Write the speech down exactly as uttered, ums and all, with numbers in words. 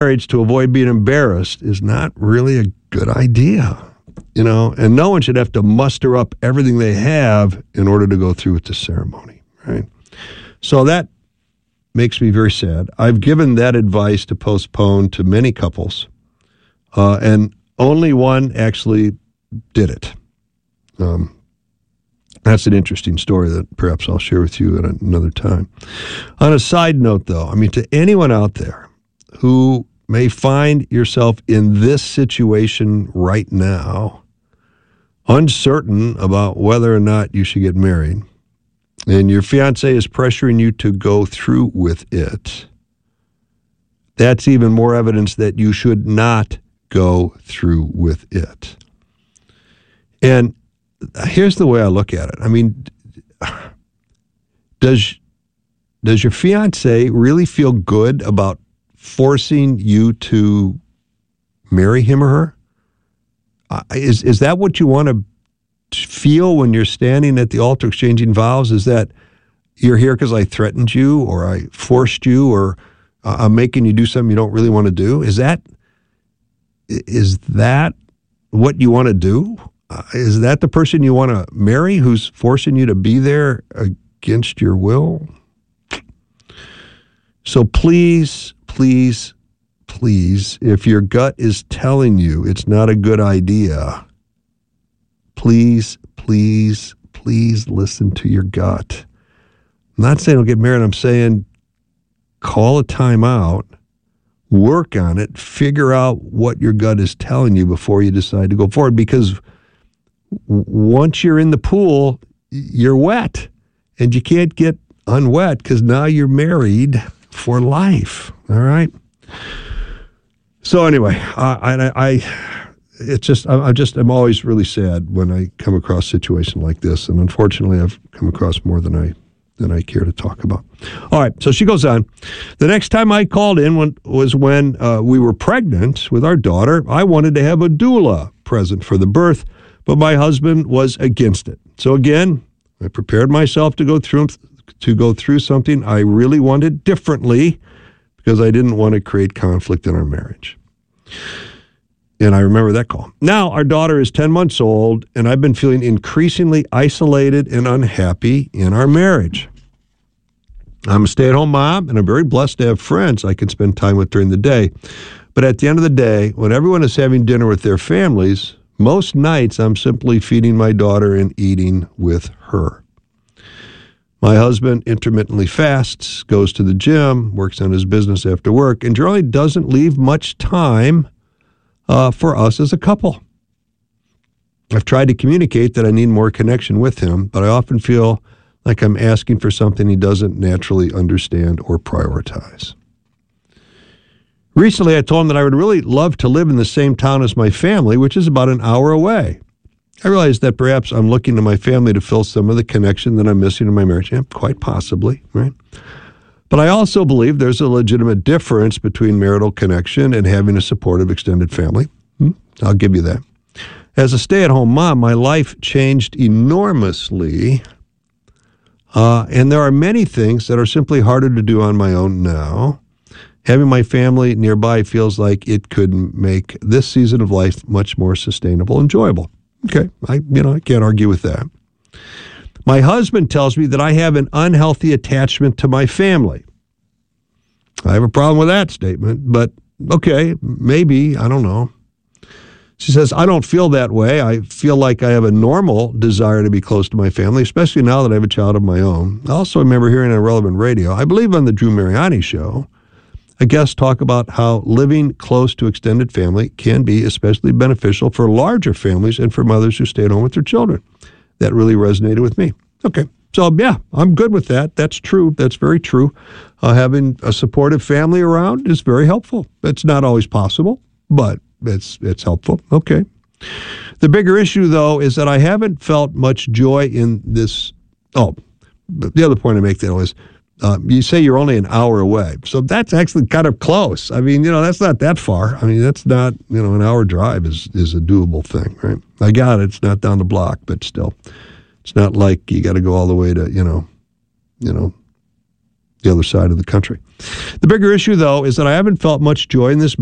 marriage to avoid being embarrassed is not really a good idea, you know, and no one should have to muster up everything they have in order to go through with the ceremony, right? So that makes me very sad. I've given that advice to postpone to many couples, uh, and only one actually did it. Um, that's an interesting story that perhaps I'll share with you at another time. On a side note, though, I mean, to anyone out there who may find yourself in this situation right now, uncertain about whether or not you should get married, and your fiance is pressuring you to go through with it, that's even more evidence that you should not go through with it. And here's the way I look at it. I mean, does does your fiance really feel good about forcing you to marry him or her? Uh, is is that what you want to feel when you're standing at the altar exchanging vows? Is that you're here because I threatened you, or I forced you, or uh, I'm making you do something you don't really want to do? Is that is that what you want to do? Uh, is that the person you want to marry, who's forcing you to be there against your will? So please, please, please, if your gut is telling you it's not a good idea, please, please, please listen to your gut. I'm not saying don't get married. I'm saying call a time out, work on it, figure out what your gut is telling you before you decide to go forward. Because once you're in the pool, you're wet, and you can't get unwet because now you're married for life. All right. So anyway, I, I, I it's just, I, I just, I'm always really sad when I come across a situation like this, and unfortunately, I've come across more than I than I care to talk about. All right. So she goes on. The next time I called in when, was when uh, we were pregnant with our daughter. I wanted to have a doula present for the birth, but my husband was against it. So again, I prepared myself to go through to go through something I really wanted differently because I didn't want to create conflict in our marriage. And I remember that call. Now our daughter is ten months old, and I've been feeling increasingly isolated and unhappy in our marriage. I'm a stay-at-home mom, and I'm very blessed to have friends I can spend time with during the day. But at the end of the day, when everyone is having dinner with their families, most nights, I'm simply feeding my daughter and eating with her. My husband intermittently fasts, goes to the gym, works on his business after work, and generally doesn't leave much time uh, for us as a couple. I've tried to communicate that I need more connection with him, but I often feel like I'm asking for something he doesn't naturally understand or prioritize. Recently, I told him that I would really love to live in the same town as my family, which is about an hour away. I realized that perhaps I'm looking to my family to fill some of the connection that I'm missing in my marriage. Yeah, quite possibly, right? But I also believe there's a legitimate difference between marital connection and having a supportive extended family. Hmm? I'll give you that. As a stay-at-home mom, my life changed enormously, uh, and there are many things that are simply harder to do on my own now. Having my family nearby feels like it could make this season of life much more sustainable, enjoyable. Okay, I you know I can't argue with that. My husband tells me that I have an unhealthy attachment to my family. I have a problem with that statement, but okay, maybe, I don't know. She says, I don't feel that way. I feel like I have a normal desire to be close to my family, especially now that I have a child of my own. I also remember hearing on Relevant Radio, I believe on the Drew Mariani show, a guest talk about how living close to extended family can be especially beneficial for larger families and for mothers who stay at home with their children. That really resonated with me. Okay, so yeah, I'm good with that. That's true. That's very true. Uh, having a supportive family around is very helpful. It's not always possible, but it's it's helpful. Okay. The bigger issue, though, is that I haven't felt much joy in this. Oh, the other point I make, though, is Uh, you say you're only an hour away. So that's actually kind of close. I mean, you know, that's not that far. I mean, that's not, you know, an hour drive is, is a doable thing, right? I got it. It's not down the block, but still. It's not like you got to go all the way to, you know, you know, the other side of the country. The bigger issue, though, is that I haven't felt much joy in this